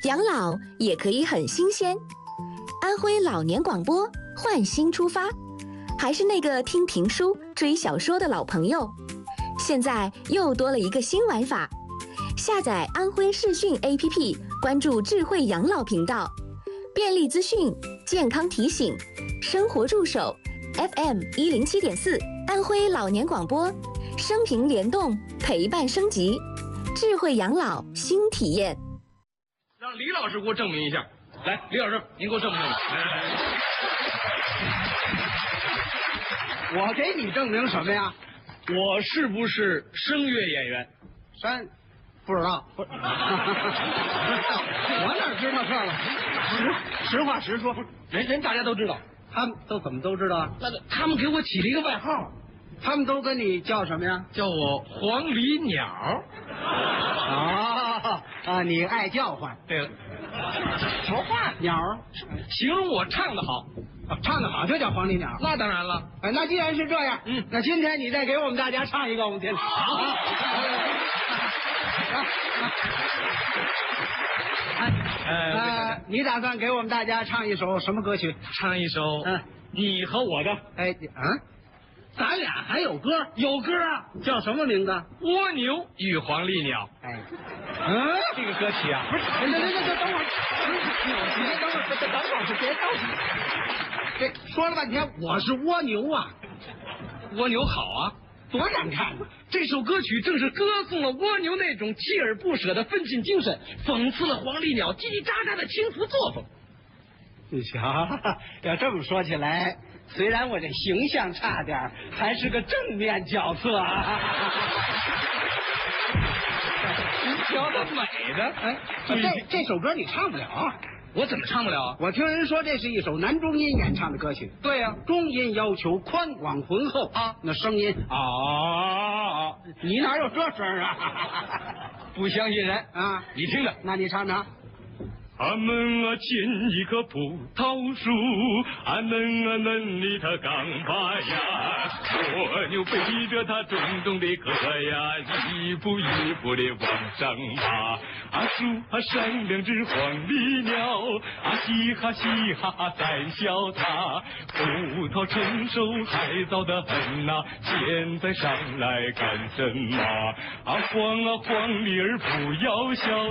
养老也可以很新鲜。安徽老年广播换新出发，还是那个听评书、追小说的老朋友，现在又多了一个新玩法。下载安徽视讯 APP， 关注智慧养老频道，便利资讯、健康提醒、生活助手 FM107.4， 安徽老年广播，生平联动，陪伴升级，智慧养老新体验。 让李老师给我证明一下，来，李老师，您给我证明证明。 我给你证明什么呀？ 我是不是声乐演员？ 不知道，我哪知道这了？实话实说， 人大家都知道， 他们都怎么都知道啊？ 那他们给我起了一个外号， 他们都跟你叫什么呀？ 叫我黄鹂鸟。 你爱叫唤。 对了，什么话？ 鸟， 形容我唱得好， 唱得好就叫黄鹂鸟。 那当然了。 那既然是这样，那今天你再给我们大家唱一个，我们听。好。你打算给我们大家唱一首什么歌曲？ 唱一首你和我的。 咱俩还有歌？ 有歌啊， 叫什么名字？ 蜗牛与黄鹂鸟。这个歌曲啊，不是，等会儿，别着急。 这说了半天，我是蜗牛啊， 蜗牛好啊。 多难看啊！ 这首歌曲正是歌颂了蜗牛那种锲而不舍的奋进精神，讽刺了黄鹂鸟叽叽喳喳的轻浮作风。 你瞧，要这么说起来，虽然我这形象差点，还是个正面角色啊！ 你瞧他美的， 这首歌你唱不了啊。 我怎么唱不了啊？ 我听人说这是一首男中音演唱的歌曲。 对呀， 中音要求宽广浑厚啊，那声音你哪有这声啊？ 不相信人啊？ 你听着， 那你唱唱。 俺们建一棵葡萄树，俺们嫩里它刚发芽，蜗牛背着它重重的壳呀，一步一步的往上爬。树上两只黄鹂鸟，嘻哈嘻哈在笑它。葡萄成熟还早得很呐，现在上来干什么？黄鹂儿不要笑。